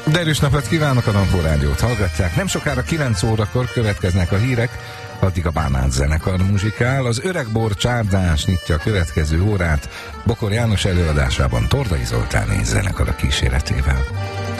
De erős napot kívánok, a Rampó Rádiót hallgatják. Nem sokára 9 órakor következnek a hírek, addig a Bánát zenekar muzsikál. Az Öregbor csárdás nyitja a következő órát, Bokor János előadásában Tordai Zoltán és zenekar a kíséretével.